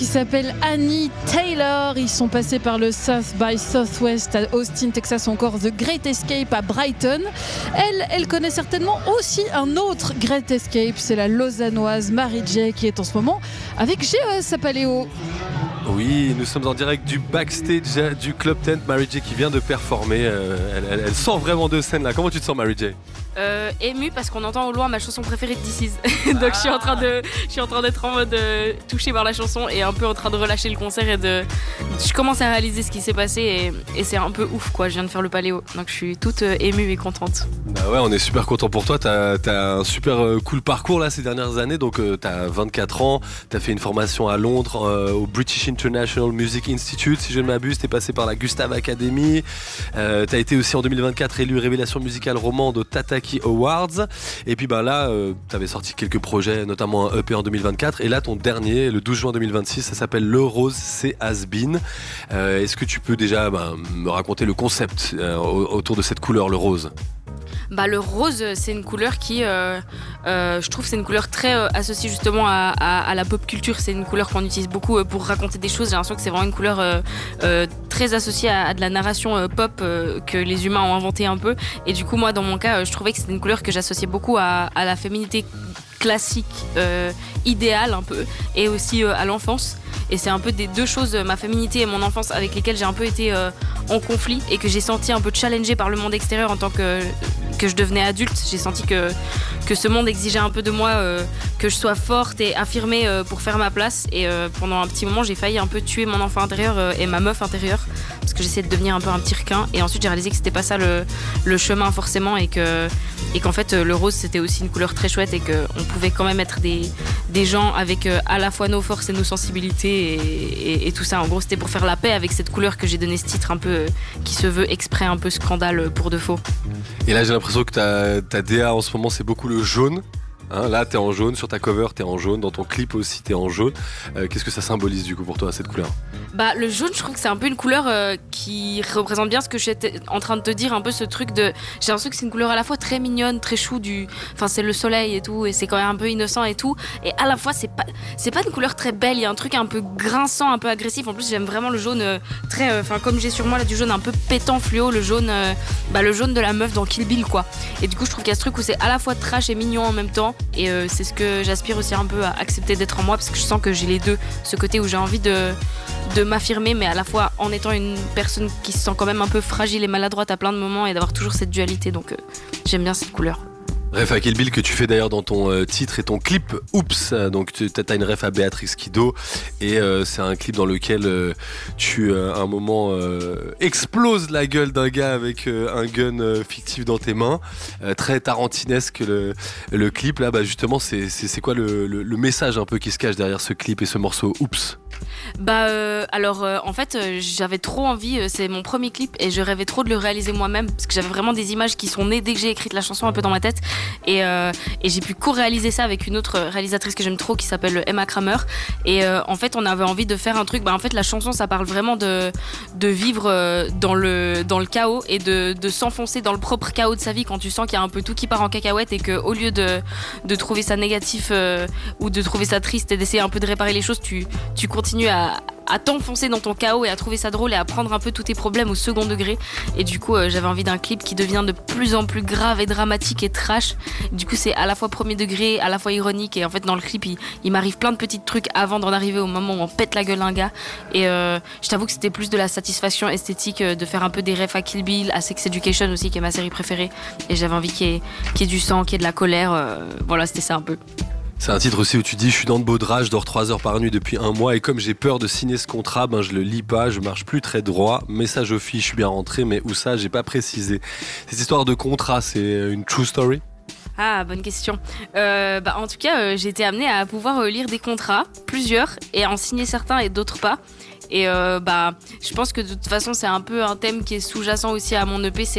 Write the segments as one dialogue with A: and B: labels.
A: Qui s'appelle Annie Taylor. Ils sont passés par le South by Southwest à Austin, Texas, ou encore The Great Escape à Brighton. Elle connaît certainement aussi un autre Great Escape, c'est la lausannoise Mary J qui est en ce moment avec GES à Paléo.
B: Oui, nous sommes en direct du backstage du Club Tent. Mary J qui vient de performer. Elle sort vraiment de scène là. Comment tu te sens, Mary J?
C: Émue parce qu'on entend au loin ma chanson préférée de This Is. Donc je suis en train d'être en mode touchée par la chanson et un peu en train de relâcher le concert je commence à réaliser ce qui s'est passé et c'est un peu ouf quoi. Je viens de faire le Paléo donc je suis toute émue et contente.
B: Bah ouais, on est super content pour toi. T'as un super cool parcours là ces dernières années. Donc t'as 24 ans, t'as fait une formation à Londres au British International Music Institute si je ne m'abuse. T'es passé par la Gustave Academy. T'as été aussi en 2024 élu révélation musicale romande au Tataki Awards. Et puis là, t'avais sorti quelques projets, notamment un EP en 2024. Et là, ton dernier, le 12 juin 2026, ça s'appelle Le Rose, c'est Has Been. Est-ce que tu peux déjà me raconter le concept autour de cette couleur, le rose?
C: Le rose, c'est une couleur qui, je trouve, c'est une couleur très associée justement à la pop culture. C'est une couleur qu'on utilise beaucoup pour raconter des choses. J'ai l'impression que c'est vraiment une couleur très associée à de la narration pop que les humains ont inventé un peu. Et du coup, moi, dans mon cas, je trouvais que c'était une couleur que j'associais beaucoup à la féminité classique, idéale un peu, et aussi à l'enfance. Et c'est un peu des deux choses, ma féminité et mon enfance, avec lesquelles j'ai un peu été en conflit et que j'ai senti un peu challengée par le monde extérieur en tant que je devenais adulte. J'ai senti que ce monde exigeait un peu de moi, que je sois forte et affirmée pour faire ma place. Et pendant un petit moment, j'ai failli un peu tuer mon enfant intérieur et ma meuf intérieure parce que j'essayais de devenir un peu un petit requin. Et ensuite, j'ai réalisé que c'était pas ça le chemin forcément et qu'en fait, le rose, c'était aussi une couleur très chouette et qu'on pouvait quand même être des gens avec à la fois nos forces et nos sensibilités et tout ça. En gros, c'était pour faire la paix avec cette couleur que j'ai donné ce titre un peu qui se veut exprès un peu scandale pour de faux.
B: Et là, j'ai l'impression que ta DA en ce moment, c'est beaucoup le jaune. Là, t'es en jaune, sur ta cover, t'es en jaune, dans ton clip aussi, t'es en jaune. Qu'est-ce que ça symbolise du coup pour toi, cette couleur?
C: Le jaune, je trouve que c'est un peu une couleur qui représente bien ce que j'étais en train de te dire, un peu ce truc de... J'ai l'impression que c'est une couleur à la fois très mignonne, très chou, enfin c'est le soleil et tout, et c'est quand même un peu innocent et tout, et à la fois c'est pas une couleur très belle, il y a un truc un peu grinçant, un peu agressif. En plus j'aime vraiment le jaune très... Enfin comme j'ai sur moi là du jaune un peu pétant fluo, le jaune de la meuf dans Kill Bill quoi. Et du coup je trouve qu'il y a ce truc où c'est à la fois trash et mignon en même temps, et c'est ce que j'aspire aussi un peu à accepter d'être en moi, parce que je sens que j'ai les deux, ce côté où j'ai envie de m'affirmer, mais à la fois en étant une personne qui se sent quand même un peu fragile et maladroite à plein de moments, et d'avoir toujours cette dualité, donc j'aime bien cette couleur.
B: Ref à Kill Bill que tu fais d'ailleurs dans ton titre et ton clip Oups, donc t'as une ref à Béatrix Kiddo et c'est un clip dans lequel tu à un moment exploses la gueule d'un gars avec un gun fictif dans tes mains, très tarantinesque le clip là. Justement c'est quoi le message un peu qui se cache derrière ce clip et ce morceau Oups?
C: En fait j'avais trop envie, c'est mon premier clip et je rêvais trop de le réaliser moi-même parce que j'avais vraiment des images qui sont nées dès que j'ai écrit la chanson un peu dans ma tête, et j'ai pu co-réaliser ça avec une autre réalisatrice que j'aime trop qui s'appelle Emma Kramer, et en fait on avait envie de faire un truc, en fait la chanson ça parle vraiment de vivre dans le chaos et de s'enfoncer dans le propre chaos de sa vie quand tu sens qu'il y a un peu tout qui part en cacahuète, et qu'au lieu de trouver ça négatif ou de trouver ça triste et d'essayer un peu de réparer les choses, tu continues à t'enfoncer dans ton chaos et à trouver ça drôle et à prendre un peu tous tes problèmes au second degré. Et du coup j'avais envie d'un clip qui devient de plus en plus grave et dramatique et trash. Du coup c'est à la fois premier degré, à la fois ironique, et en fait dans le clip il m'arrive plein de petits trucs avant d'en arriver au moment où on pète la gueule à un gars, et je t'avoue que c'était plus de la satisfaction esthétique de faire un peu des refs à Kill Bill, à Sex Education aussi qui est ma série préférée, et j'avais envie qu'il y ait du sang, qu'il y ait de la colère, voilà, c'était ça un peu.
B: C'est un titre aussi où tu dis je suis dans de beaux draps, je dors 3 heures par nuit depuis 1 mois, et comme j'ai peur de signer ce contrat, je le lis pas, je marche plus très droit. Message aux filles, je suis bien rentré, mais où ça, j'ai pas précisé. Cette histoire de contrat, c'est une true story?
C: Ah, bonne question. En tout cas, j'ai été amenée à pouvoir lire des contrats, plusieurs, et en signer certains et d'autres pas. Et je pense que de toute façon c'est un peu un thème qui est sous-jacent aussi à mon EP.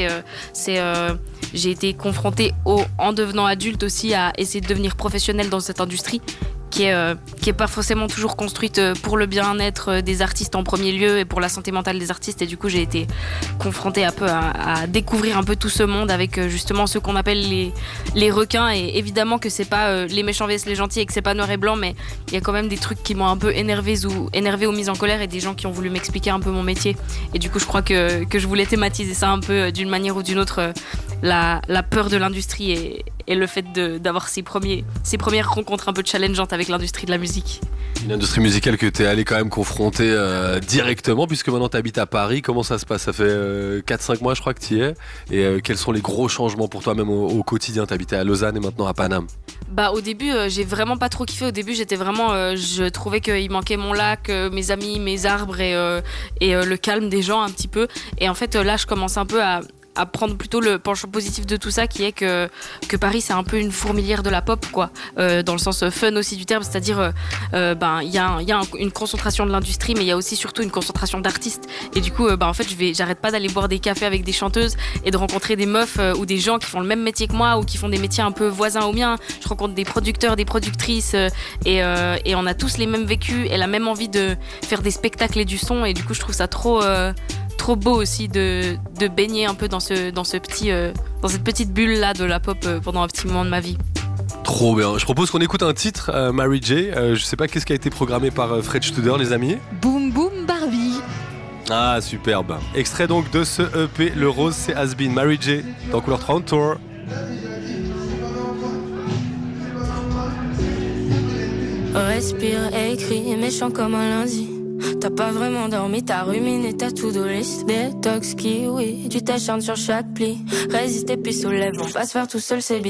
C: J'ai été confrontée en devenant adulte aussi à essayer de devenir professionnelle dans cette industrie. qui est pas forcément toujours construite pour le bien-être des artistes en premier lieu et pour la santé mentale des artistes. Et du coup, j'ai été confrontée un peu à découvrir un peu tout ce monde avec justement ceux qu'on appelle les requins. Et évidemment que c'est pas les méchants vs les gentils et que c'est pas noir et blanc, mais il y a quand même des trucs qui m'ont un peu énervée ou mise en colère, et des gens qui ont voulu m'expliquer un peu mon métier. Et du coup, je crois que je voulais thématiser ça un peu d'une manière ou d'une autre, la peur de l'industrie et le fait d'avoir ces premières rencontres un peu challengeantes avec l'industrie de la musique.
B: Une industrie musicale que tu es allé quand même confronter directement, puisque maintenant tu habites à Paris. Comment ça se passe? Ça fait 4-5 mois je crois que tu y es. Et quels sont les gros changements pour toi même au quotidien? Tu habitais à Lausanne et maintenant à Paname.
C: Au début, j'ai vraiment pas trop kiffé. Au début, j'étais vraiment, je trouvais qu'il manquait mon lac, mes amis, mes arbres et le calme des gens un petit peu. Et en fait, là, je commence un peu à prendre plutôt le penchant positif de tout ça, qui est que Paris c'est un peu une fourmilière de la pop, quoi, dans le sens fun aussi du terme, c'est-à-dire il y a une concentration de l'industrie, mais il y a aussi surtout une concentration d'artistes. Et du coup en fait j'arrête pas d'aller boire des cafés avec des chanteuses et de rencontrer des meufs ou des gens qui font le même métier que moi ou qui font des métiers un peu voisins au mien. Je rencontre des producteurs, des productrices et on a tous les mêmes vécus et la même envie de faire des spectacles et du son. Et du coup je trouve ça trop beau aussi de baigner un peu dans cette petite bulle là de la pop pendant un petit moment de ma vie.
B: Trop bien. Je propose qu'on écoute un titre, Mary J. Je sais pas qu'est-ce qui a été programmé par Fred Studer, les amis.
A: Boom Boom Barbie.
B: Ah, superbe. Extrait donc de ce EP, Le Rose c'est Has Been, Mary J. dans Couleur 30 Tour.
D: Respire, écrit, méchant comme un lundi. T'as pas vraiment dormi, t'as ruminé ta to-do list. Détox, kiwi, tu t'acharnes sur chaque pli. Résister puis soulève, on va se faire tout seul, c'est